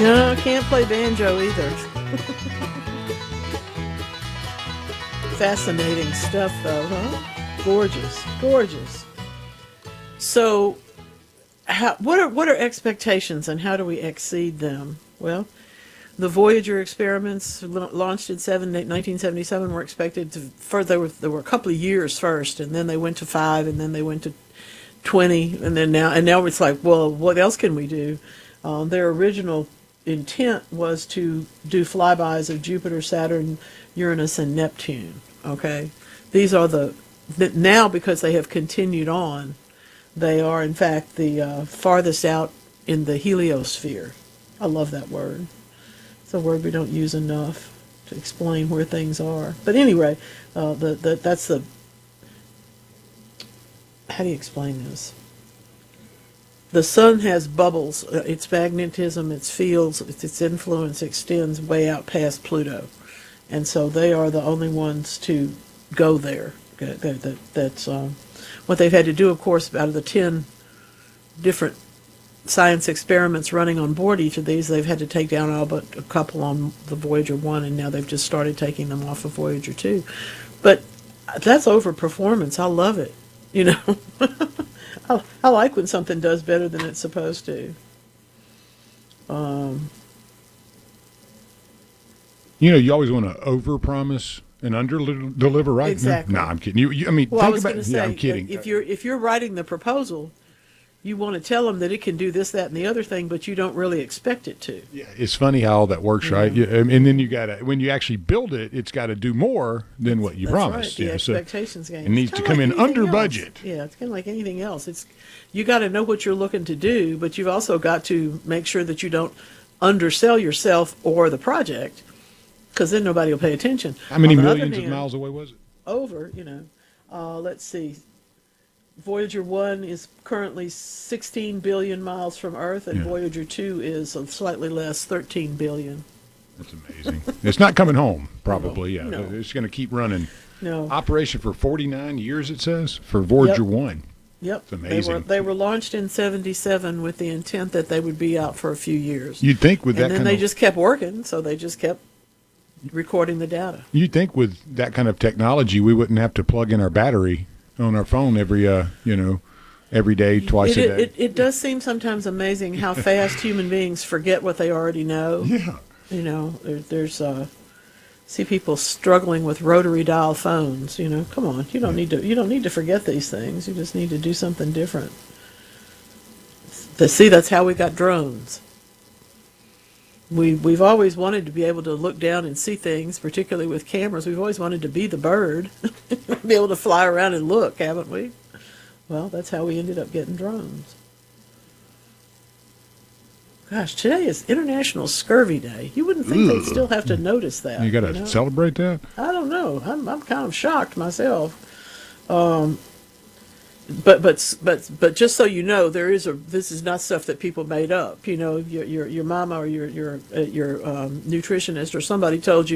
No, can't play banjo either. Fascinating stuff, though, huh? Gorgeous, gorgeous. So, what are expectations, and how do we exceed them? Well, the Voyager experiments launched in 1977 were expected to. There were a couple of years first, and then they went to 5, and then they went to 20, and now it's like, well, what else can we do? Their original intent was to do flybys of Jupiter, Saturn, Uranus, and Neptune. Okay, these are now, because they have continued on, they are in fact the farthest out in the heliosphere. I love that word. It's a word we don't use enough to explain where things are. But anyway, that's the. How do you explain this? The sun has bubbles. Its magnetism, its fields, its influence extends way out past Pluto. And so they are the only ones to go there. That's what they've had to do, of course, out of the 10 different science experiments running on board each of these, they've had to take down all but a couple on the Voyager 1, and now they've just started taking them off of Voyager 2. But that's overperformance. I love it. You know, I like when something does better than it's supposed to. You always want to overpromise and under-deliver, right? Exactly. No, I'm kidding. I mean, Well, I think was about going it. to Yeah, say, I'm kidding. if you're writing the proposal, you want to tell them that it can do this, that, and the other thing, but you don't really expect it to. Yeah, it's funny how all that works, right? Yeah, and then when you actually build it, it's got to do more than what you That's promised. right. The Yeah, expectations game. it needs It's to kinda come like in under anything else. budget. Yeah, it's kind of like anything else. You got to know what you're looking to do, but you've also got to make sure that you don't undersell yourself or the project, because then nobody will pay attention. How many On the other millions of hand, miles away was it? let's see. Voyager 1 is currently 16 billion miles from Earth, and Yeah. Voyager 2 is slightly less, 13 billion. That's amazing. It's not coming home, probably. Yeah, No. it's going to keep running. No. Operation for 49 years, it says, for Voyager 1. Yep. It's amazing. They were launched in 77 with the intent that they would be out for a few years. You'd think with that And then kind they of just kept working, so they just kept recording the data. you'd think with that kind of technology, we wouldn't have to plug in our battery on our phone every day, twice a day. It does seem sometimes amazing how fast human beings forget what they already know. Yeah. You know, there's see people struggling with rotary dial phones. You know, come on, you don't need to forget these things. You just need to do something different. See, that's how we got drones. We've always wanted to be able to look down and see things, particularly with cameras. We've always wanted to be the bird, be able to fly around and look, haven't we? Well, that's how we ended up getting drones. Gosh, today is International Scurvy Day. You wouldn't think they'd still have to notice that. You got to celebrate that? I don't know. I'm kind of shocked myself. But just so you know, this is not stuff that people made up. You know, your mama or your nutritionist or somebody told you